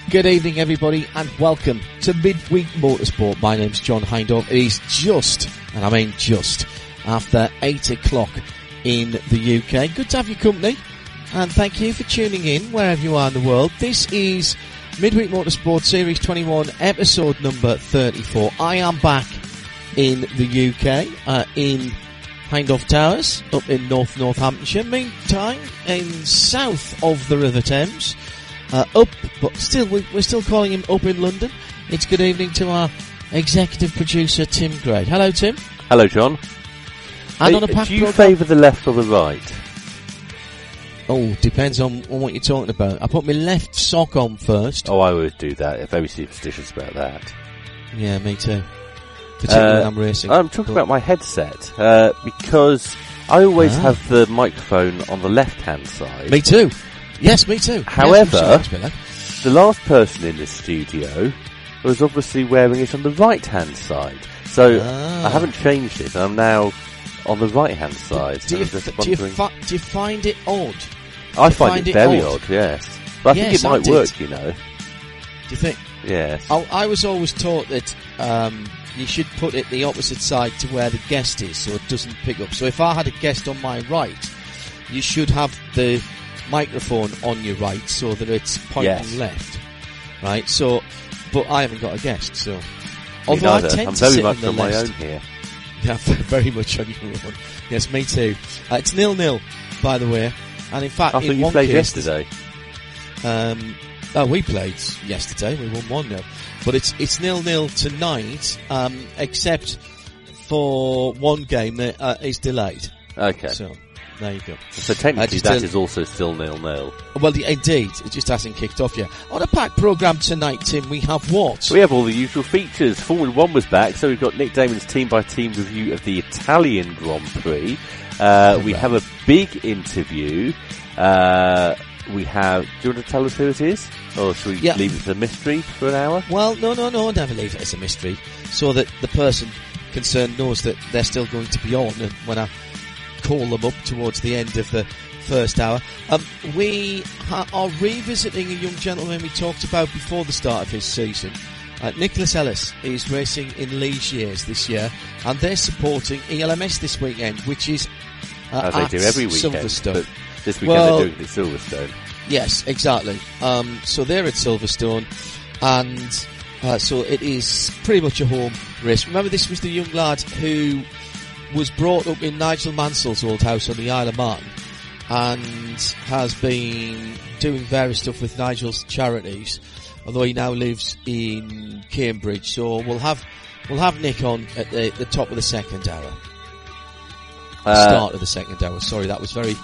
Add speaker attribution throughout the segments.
Speaker 1: Good evening, everybody, and welcome to Midweek Motorsport. My name's John Hindhaugh. It is just, and I mean just, after 8 o'clock in the UK. Good to have your company, and thank you for tuning in wherever you are in the world. This is Midweek Motorsport Series 21, episode number 34. I am back in the UK, in Hindhaugh Towers, up in Northamptonshire. Meantime, in south of the River Thames, up, but still, we're still calling him up in London. It's good evening to our executive producer, Tim Gray. Hello, Tim.
Speaker 2: Hello, John.
Speaker 1: And on a packed
Speaker 2: do you favour the left or the right?
Speaker 1: Oh, depends on what you're talking about. I put my left sock on first.
Speaker 2: Oh, I would do that. I'm very superstitious about that.
Speaker 1: Yeah, me too. Particularly when I'm racing.
Speaker 2: I'm talking about my headset, because I always have the microphone on the left-hand side.
Speaker 1: Me too. Yes, me too.
Speaker 2: However, the last person in this studio was obviously wearing it on the right-hand side. So I haven't changed it. I'm now on the right-hand side.
Speaker 1: Do you find it odd?
Speaker 2: I find it very odd, yes. But I think it might work, you know.
Speaker 1: Do you think?
Speaker 2: Yes.
Speaker 1: I was always taught that you should put it the opposite side to where the guest is, so it doesn't pick up. So if I had a guest on my right, you should have the microphone on your right so that it's pointing left, right? So, but I haven't got a guest, so. Although I tend
Speaker 2: I'm
Speaker 1: to
Speaker 2: very
Speaker 1: sit
Speaker 2: much
Speaker 1: on the
Speaker 2: my
Speaker 1: left.
Speaker 2: own here.
Speaker 1: Yeah, very much on your own. Yes, me too. It's 0-0, by the way, and in fact,
Speaker 2: I thought you played yesterday.
Speaker 1: We played yesterday. We won 1-0, but it's 0-0 tonight, except for one game that is delayed.
Speaker 2: Okay.
Speaker 1: So. There you go.
Speaker 2: So technically that is also still 0-0.
Speaker 1: Well, indeed. It just hasn't kicked off yet. On a packed programme tonight, Tim, we have what?
Speaker 2: We have all the usual features. Formula 1 was back, so we've got Nick Damon's team-by-team review of the Italian Grand Prix. We have a big interview. We have... Do you want to tell us who it is? Or should we leave it as a mystery for an hour?
Speaker 1: Well, no, never leave it as a mystery. So that the person concerned knows that they're still going to be on, and when I call them up towards the end of the first hour. We are revisiting a young gentleman we talked about before the start of his season. Nicholas Ellis is racing in Lee's years this year, and they're supporting ELMS this weekend, which is
Speaker 2: as they do every weekend.
Speaker 1: Silverstone.
Speaker 2: But this weekend they're doing it at Silverstone.
Speaker 1: Yes, exactly. So they're at Silverstone, and so it is pretty much a home race. Remember, this was the young lad who was brought up in Nigel Mansell's old house on the Isle of Man, and has been doing various stuff with Nigel's charities, although he now lives in Cambridge. So we'll have Nick on at the top of the second hour. Start of the second hour. Sorry, that was very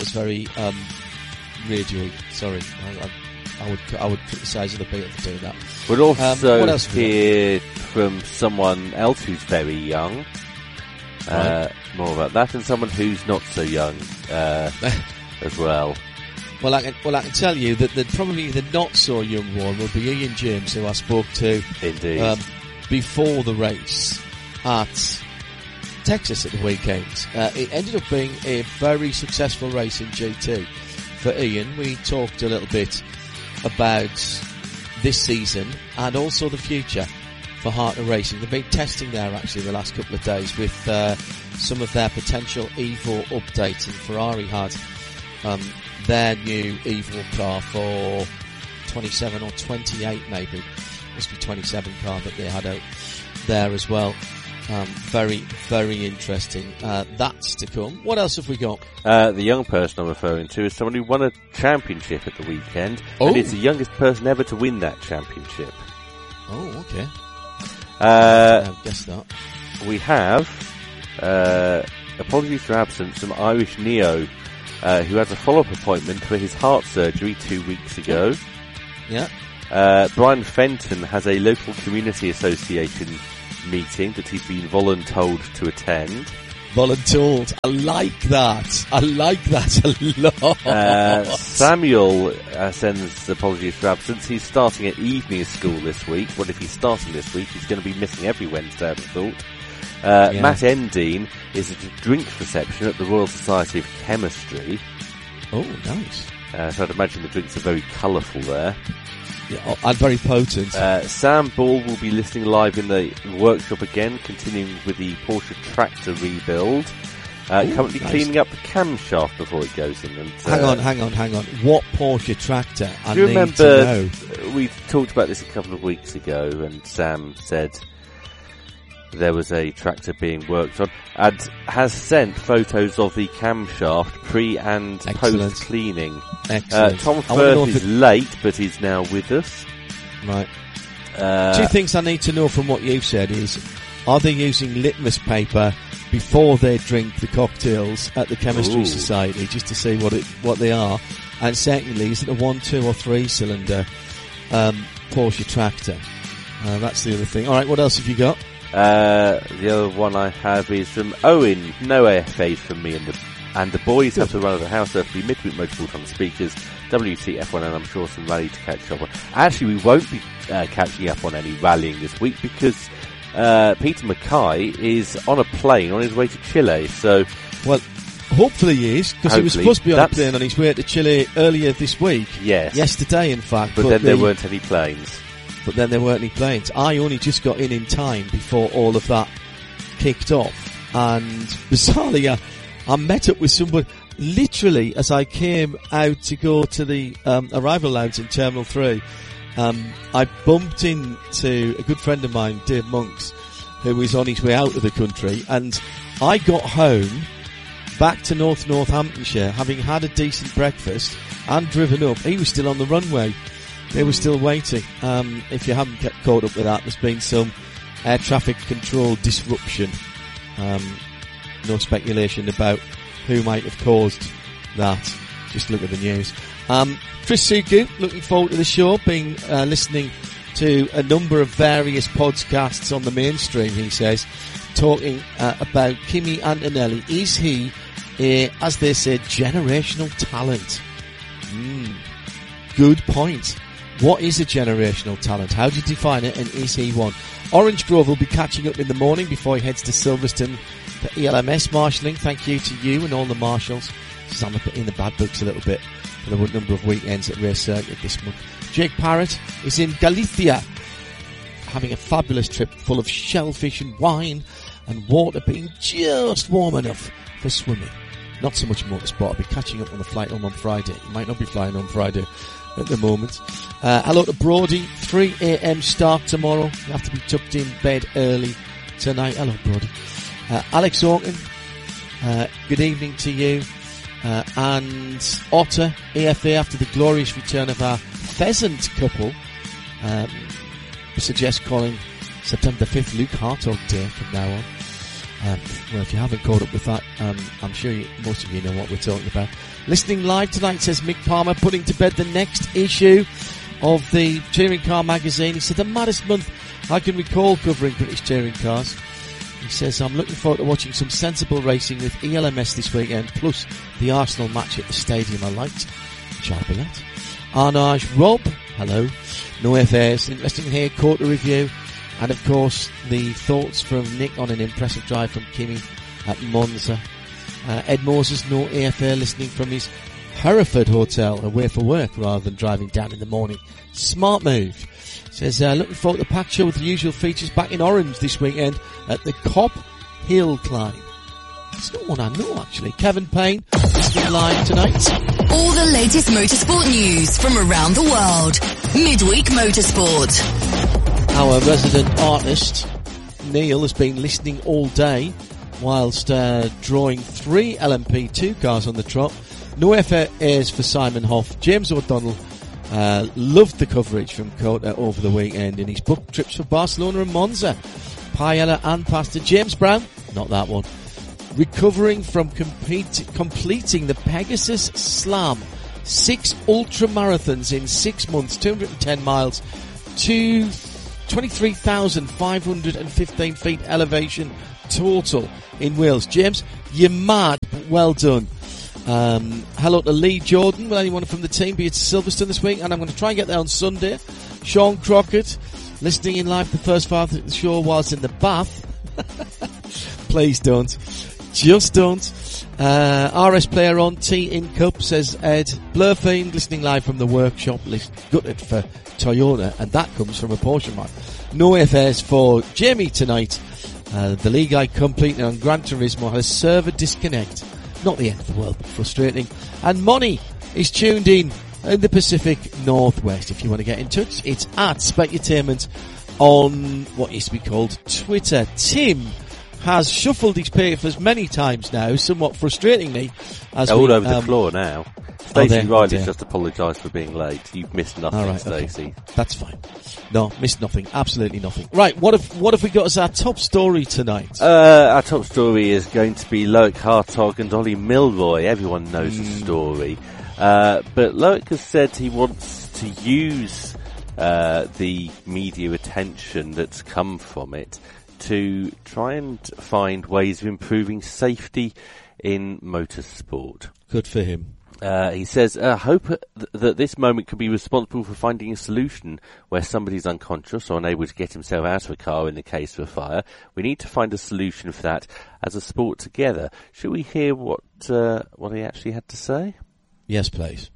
Speaker 1: radio. Sorry, I would criticise other people for doing that.
Speaker 2: We'll also hear from someone else who's very young. More about that, and someone who's not so young as well.
Speaker 1: Well, I can tell you that probably the not so young one will be Ian James, who I spoke to before the race at Texas at the weekend. It ended up being a very successful race in GT for Ian. We talked a little bit about this season and also the future for Hartner Racing. They've been testing there actually the last couple of days with some of their potential Evo updates, and Ferrari had their new Evo car for 27 or 28 maybe. Must be 27 car that they had out there as well. Very, very interesting. That's to come. What else have we got?
Speaker 2: The young person I'm referring to is someone who won a championship at the weekend, and is the youngest person ever to win that championship.
Speaker 1: Oh, okay.
Speaker 2: I
Speaker 1: guess that.
Speaker 2: We have, apologies for absence, from Irish Neo, who has a follow-up appointment for his heart surgery 2 weeks ago.
Speaker 1: Yeah.
Speaker 2: Brian Fenton has a local community association meeting that he's been voluntold to attend.
Speaker 1: Voluntold. I like that a lot.
Speaker 2: Samuel sends apologies for absence. He's starting at evening school this week. Well, if he's starting this week, he's going to be missing every Wednesday, I'd have thought. Matt Endine is at a drinks reception at the Royal Society of Chemistry.
Speaker 1: Oh, nice.
Speaker 2: So I'd imagine the drinks are very colourful there.
Speaker 1: and very potent.
Speaker 2: Sam Ball will be listening live in the workshop again, continuing with the Porsche tractor rebuild. Currently cleaning up the camshaft before it goes in. And,
Speaker 1: hang on. What Porsche tractor?
Speaker 2: Do you remember we talked about this a couple of weeks ago, and Sam said there was a tractor being worked on, and has sent photos of the camshaft pre and post cleaning.
Speaker 1: Excellent.
Speaker 2: Tom Firth is late, but he's now with us.
Speaker 1: Right. 2 things I need to know from what you've said is, are they using litmus paper before they drink the cocktails at the Chemistry Society, just to see what they are? And secondly, is it a 1, 2 or 3 cylinder Porsche tractor? That's the other thing. Alright, what else have you got?
Speaker 2: The other one I have is from Owen. No AFAs from me and the boys. Have to run of the house. There'll be midweek motorsport on the speakers, WTF1, and I'm sure some rally to catch up on. Actually, we won't be catching up on any rallying this week because Peter Mackay is on a plane on his way to Chile. So,
Speaker 1: well, hopefully he is, because he was supposed to be on a plane on his way to Chile earlier this week.
Speaker 2: Yes,
Speaker 1: yesterday, in fact.
Speaker 2: But then there weren't any planes.
Speaker 1: I only just got in time before all of that kicked off, and bizarrely, I met up with somebody literally as I came out to go to the arrival lounge in Terminal 3. I bumped into a good friend of mine, Dave Monks, who was on his way out of the country, and I got home back to Northamptonshire, having had a decent breakfast and driven up. He was still on the runway. They were still waiting. If you haven't kept caught up with that, there's been some air traffic control disruption. No speculation about who might have caused that. Just look at the news. Chris Suku, looking forward to the show, listening to a number of various podcasts on the mainstream, he says, talking about Kimi Antonelli. Is he as they say, generational talent? Good point. What is a generational talent? How do you define it, and is he one? Orange Grove will be catching up in the morning before he heads to Silverstone for ELMS marshalling. Thank you to you and all the marshals. I'm in the bad books a little bit for the number of weekends at Race Circuit this month. Jake Parrott is in Galicia, having a fabulous trip full of shellfish and wine and water, being just warm enough for swimming. Not so much motorsport. I'll be catching up on the flight home on Friday. You might not be flying on Friday at the moment. Hello to Brody. 3 a.m. start tomorrow. You have to be tucked in bed early tonight. Hello, Brody. Alex Orkin, good evening to you. And Otter, EFA, after the glorious return of our pheasant couple, suggest calling September 5th Luke Hartog Day from now on. Well, if you haven't caught up with that, I'm sure most of you know what we're talking about. Listening live tonight, says Mick Palmer, putting to bed the next issue of the Touring Car magazine. He said, the maddest month I can recall covering British touring cars. He says, I'm looking forward to watching some sensible racing with ELMS this weekend, plus the Arsenal match at the stadium I liked, which I'll be at. Arnage Rob, hello. No affairs, interesting to hear quarter review. And of course, the thoughts from Nick on an impressive drive from Kimi at Monza. Ed Moses, no AFA, listening from his Hereford hotel, away for work rather than driving down in the morning. Smart move. Says, looking forward to the packed show with the usual features back in Orange this weekend at the Cop Hill Climb. It's not one I know, actually. Kevin Payne, listening live tonight.
Speaker 3: All the latest motorsport news from around the world. Midweek Motorsport.
Speaker 1: Our resident artist, Neil, has been listening all day whilst drawing 3 LMP2 cars on the trot. No FAs for Simon Hoff. James O'Donnell loved the coverage from Cota over the weekend in his book trips for Barcelona and Monza. Paella and Pastor James Brown, not that one, recovering from completing the Pegasus Slam. 6 ultra marathons in 6 months, 210 miles, 23,515 feet elevation total in Wales. James, you're mad, but well done. Hello to Lee Jordan. Will anyone from the team be at Silverstone this week? And I'm going to try and get there on Sunday. Sean Crockett, listening in live the first part of the show whilst in the bath. Please don't. Just don't. RS player on T in Cup, says Ed. Blurfiend, listening live from the workshop, gutted for Toyota, and that comes from a Porsche man. No affairs for Jamie tonight. The league I completed on Gran Turismo has server disconnect. Not the end of the world, but frustrating. And Money is tuned in the Pacific Northwest. If you want to get in touch, it's at Specutainment on what used to be called Twitter. Tim has shuffled his papers many times now, somewhat frustratingly.
Speaker 2: They're all over the floor now. Stacey Riley's just apologised for being late. You've missed nothing, Stacey.
Speaker 1: Okay. That's fine. No, missed nothing. Absolutely nothing. Right, what have we got as our top story tonight?
Speaker 2: Our top story is going to be Loic Hartog and Ollie Milroy. Everyone knows the story. But Loic has said he wants to use the media attention that's come from it to try and find ways of improving safety in motorsport.
Speaker 1: Good for him.
Speaker 2: He says, I hope that this moment can be responsible for finding a solution where somebody's unconscious or unable to get himself out of a car in the case of a fire. We need to find a solution for that as a sport together. Should we hear what he actually had to say?
Speaker 1: Yes, please.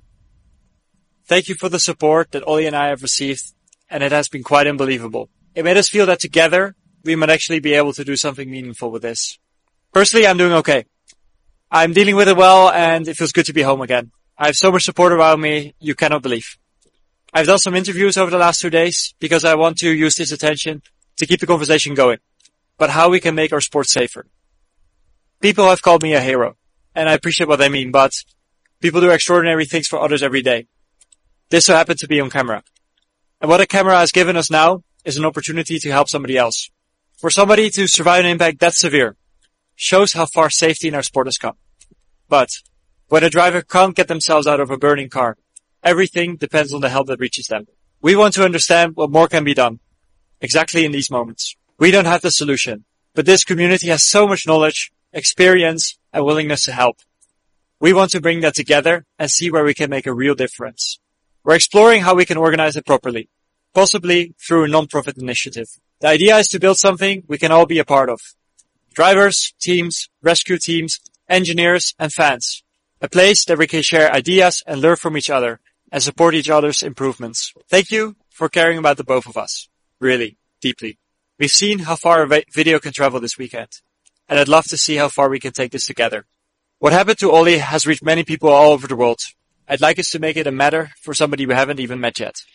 Speaker 4: Thank you for the support that Ollie and I have received, and it has been quite unbelievable. It made us feel that together we might actually be able to do something meaningful with this. Personally, I'm doing okay. I'm dealing with it well, and it feels good to be home again. I have so much support around me, you cannot believe. I've done some interviews over the last 2 days because I want to use this attention to keep the conversation going, but how we can make our sport safer. People have called me a hero, and I appreciate what they mean, but people do extraordinary things for others every day. This so happened to be on camera. And what a camera has given us now is an opportunity to help somebody else. For somebody to survive an impact that severe shows how far safety in our sport has come. But when a driver can't get themselves out of a burning car, everything depends on the help that reaches them. We want to understand what more can be done exactly in these moments. We don't have the solution, but this community has so much knowledge, experience, and willingness to help. We want to bring that together and see where we can make a real difference. We're exploring how we can organize it properly, possibly through a non-profit initiative. The idea is to build something we can all be a part of. Drivers, teams, rescue teams, engineers, and fans. A place that we can share ideas and learn from each other and support each other's improvements. Thank you for caring about the both of us. Really, deeply. We've seen how far a video can travel this weekend, and I'd love to see how far we can take this together. What happened to Ollie has reached many people all over the world. I'd like us to make it a matter for somebody we haven't even met yet.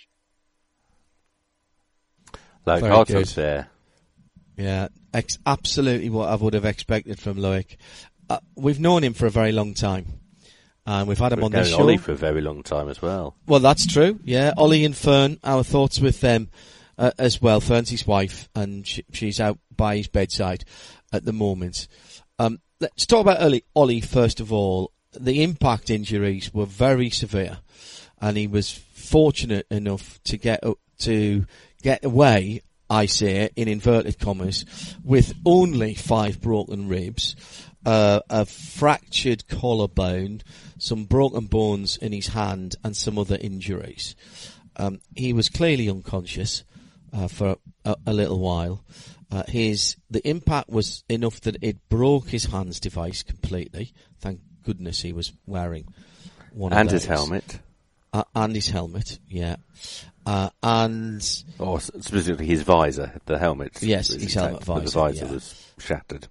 Speaker 2: Like Hartog's there.
Speaker 1: Yeah, absolutely what I would have expected from Loic. We've known him for a very long time. And we've had him on this show.
Speaker 2: Ollie for a very long time as well.
Speaker 1: Well, that's true. Yeah, Ollie and Fern, our thoughts with them as well. Fern's his wife, and she's out by his bedside at the moment. Let's talk about Ollie first of all. The impact injuries were very severe, and he was fortunate enough to get away, I say, in inverted commas, with only 5 broken ribs, a fractured collarbone, some broken bones in his hand, and some other injuries. He was clearly unconscious for a little while. The impact was enough that it broke his hands device completely. Thank goodness he was wearing one of those.
Speaker 2: His helmet.
Speaker 1: And his helmet, yeah.
Speaker 2: Or specifically his visor, the helmet.
Speaker 1: Yes, his helmet visor.
Speaker 2: The visor was shattered.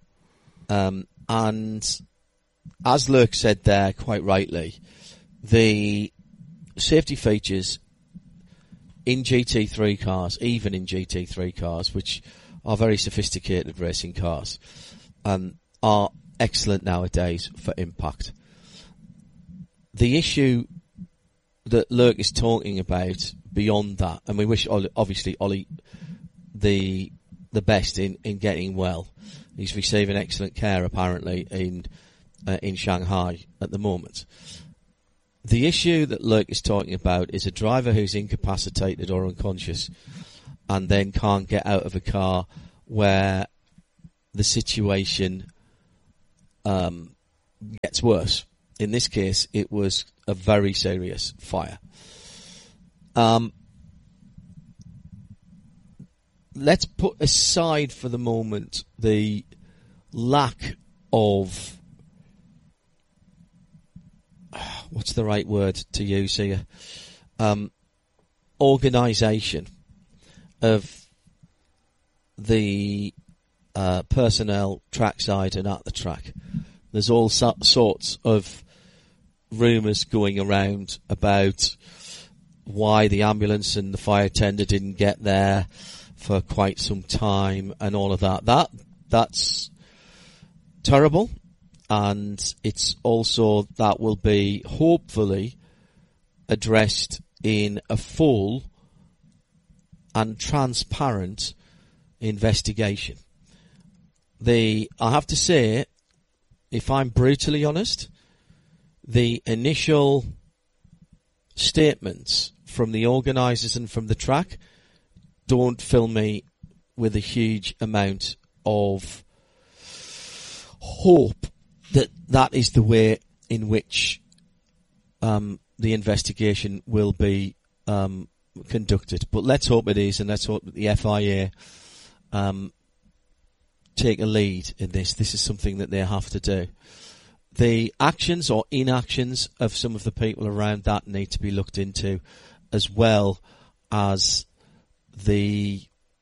Speaker 1: And as Lurk said there, quite rightly, the safety features in GT3 cars, even in GT3 cars, which are very sophisticated racing cars, are excellent nowadays for impact. The issue that Lurk is talking about beyond that, and we wish Ollie the best in getting well. He's receiving excellent care apparently in Shanghai at the moment. The issue that Lurk is talking about is a driver who's incapacitated or unconscious and then can't get out of a car where the situation gets worse. In this case, it was a very serious fire. Let's put aside for the moment the lack of what's the right word to use here? Organisation of the personnel trackside and at the track. There's all sorts of rumours going around about why the ambulance and the fire tender didn't get there for quite some time and all of that. That's terrible, and it's also that will be hopefully addressed in a full and transparent investigation. I have to say, if I'm brutally honest, the initial statements from the organisers and from the track don't fill me with a huge amount of hope that is the way in which the investigation will be conducted. But let's hope it is, and let's hope that the FIA take a lead in this. This is something that they have to do. The actions or inactions of some of the people around that need to be looked into, as well as the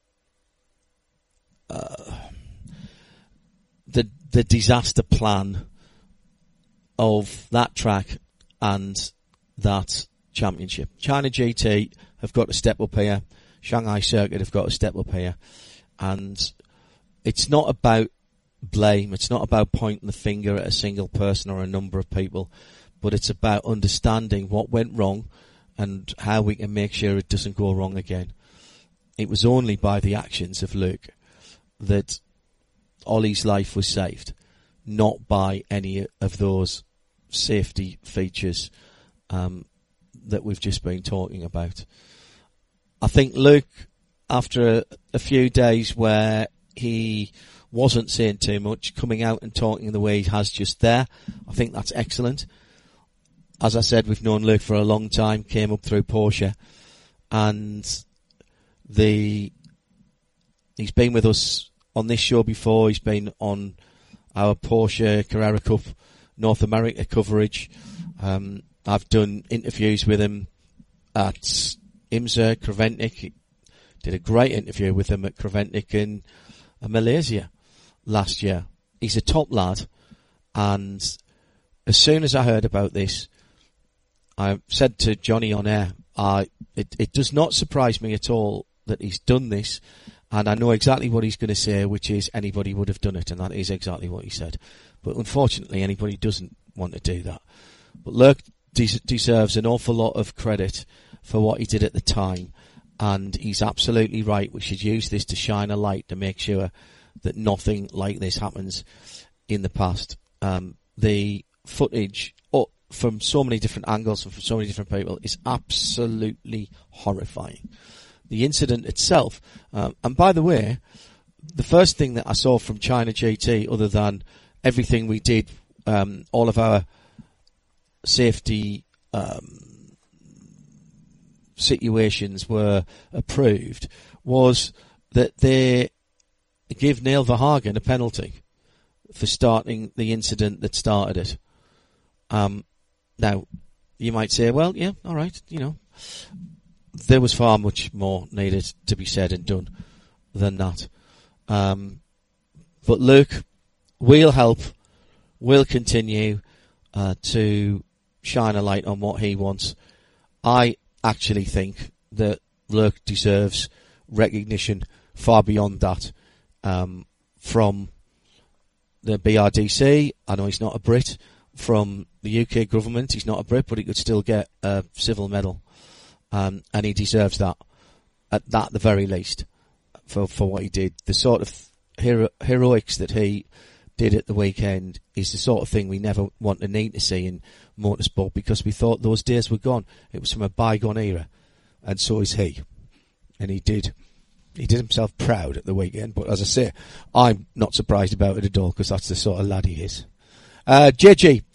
Speaker 1: disaster plan of that track and that championship. China GT have got to step up here. Shanghai Circuit have got to step up here. And it's not about blame. It's not about pointing the finger at a single person or a number of people, but it's about understanding what went wrong and how we can make sure it doesn't go wrong again. It was only by the actions of Luke that Ollie's life was saved, not by any of those safety features that we've just been talking about. I think Luke, after a few days where he wasn't saying too much, coming out and talking the way he has just there, I think that's excellent. As I said, we've known Luke for a long time, came up through Porsche, and he's been with us on this show before. He's been on our Porsche Carrera Cup North America coverage. I've done interviews with him at IMSA, Creventic. Did a great interview with him at Creventic in Malaysia last year. He's a top lad, and as soon as I heard about this, I said to Johnny on air, it does not surprise me at all that he's done this, and I know exactly what he's going to say, which is anybody would have done it, and that is exactly what he said. But unfortunately, anybody doesn't want to do that. But Luke deserves an awful lot of credit for what he did at the time, and he's absolutely right. We should use this to shine a light to make sure that nothing like this happens in the past. The footage from so many different angles and from so many different people is absolutely horrifying. The incident itself, and by the way, the first thing that I saw from China GT, other than everything we did, all of our safety situations were approved, was that they give Neil Verhagen a penalty for starting the incident that started it. Now, you might say, well, yeah, all right, there was far much more needed to be said and done than that. But Luke, we'll help, we'll continue to shine a light on what he wants. I actually think that Luke deserves recognition far beyond that from the BRDC. I know he's not a Brit. From the UK government, he's not a Brit, but he could still get a civil medal. And he deserves that, at the very least, for what he did. The sort of heroics that he did at the weekend is the sort of thing we never want to need to see in motorsport, because we thought those days were gone. It was from a bygone era, and so is he. And he did himself proud at the weekend, but as I say, I'm not surprised about it at all, because that's the sort of lad he is. JG,